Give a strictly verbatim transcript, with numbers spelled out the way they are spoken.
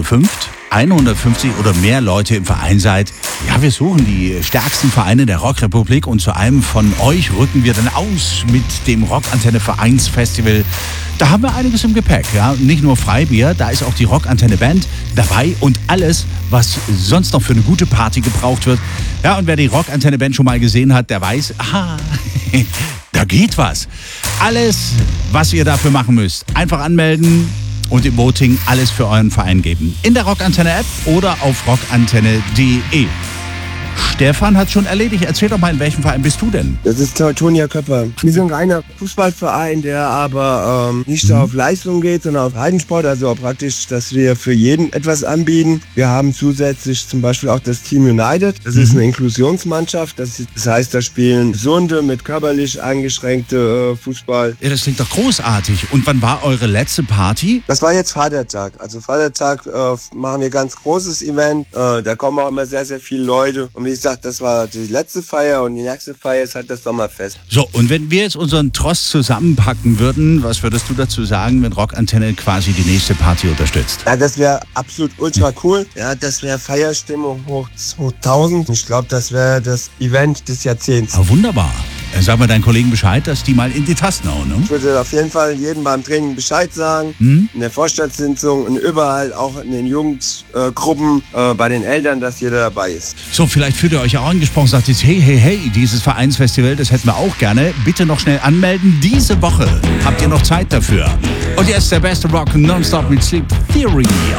zu fünft, hundertfünfzig oder mehr Leute im Verein seid. Ja, wir suchen die stärksten Vereine der Rockrepublik und zu einem von euch rücken wir dann aus mit dem Rockantenne Vereinsfestival. Da haben wir einiges im Gepäck, ja. Nicht nur Freibier, da ist auch die Rockantenne Band dabei und alles, was sonst noch für eine gute Party gebraucht wird. Ja, und wer die Rockantenne Band schon mal gesehen hat, der weiß, aha, da geht was. Alles, was ihr dafür machen müsst, einfach anmelden und im Voting alles für euren Verein geben. In der Rockantenne-App oder auf rockantenne punkt de. Stefan hat schon erledigt. Erzähl doch mal, in welchem Verein bist du denn? Das ist Teutonia Köpper. Wir sind ein reiner Fußballverein, der aber ähm, nicht so auf Leistung geht, sondern auf Breitensport. Also praktisch, dass wir für jeden etwas anbieten. Wir haben zusätzlich zum Beispiel auch das Team United. Das mhm. ist eine Inklusionsmannschaft. Das, ist, das heißt, da spielen Gesunde mit körperlich eingeschränkte äh, Fußball. Ja, das klingt doch großartig. Und wann war eure letzte Party? Das war jetzt Vatertag. Also Vatertag äh, machen wir ganz großes Event. Äh, da kommen auch immer sehr, sehr viele Leute. Und wie gesagt, das war die letzte Feier und die nächste Feier ist halt das Sommerfest. So, und wenn wir jetzt unseren Trost zusammenpacken würden, was würdest du dazu sagen, wenn Rockantenne quasi die nächste Party unterstützt? Ja, das wäre absolut ultra cool. Ja, das wäre Feierstimmung hoch zweitausend. Ich glaube, das wäre das Event des Jahrzehnts. Ah, wunderbar. Sag mal deinen Kollegen Bescheid, dass die mal in die Tasten hauen, ne? Ich würde auf jeden Fall jedem beim Training Bescheid sagen. Hm? In der Vorstandssitzung und überall, auch in den Jugendgruppen, äh, bei den Eltern, dass jeder dabei ist. So, vielleicht fühlt ihr euch auch angesprochen, sagt jetzt, hey, hey, hey, dieses Vereinsfestival, das hätten wir auch gerne. Bitte noch schnell anmelden. Diese Woche habt ihr noch Zeit dafür. Und jetzt der beste Rock Nonstop mit Sleep Theory